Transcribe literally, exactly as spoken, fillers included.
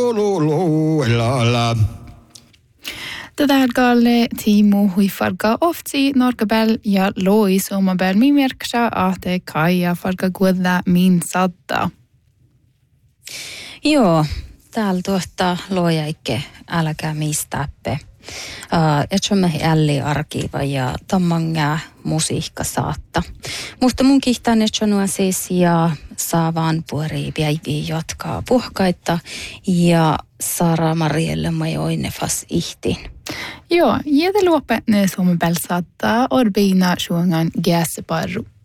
Tätä galle Timo huifarga ofti norgabel ja loi somabel mimerksa ahte kaija farga guodda min sadda. Joo, täällä tuosta loojaikke älkää mistäppe. Uh, et me älli arkiva ja tammanga musiikka saatta. Musta mun kihtaan et on siis ja saavaan puori päiviä jatkaa puhkaita ja Sara Marielle majoine fas ihtiin. Joo, jätä luoppe ne somabel saattaa orbeina suongan gässeparru.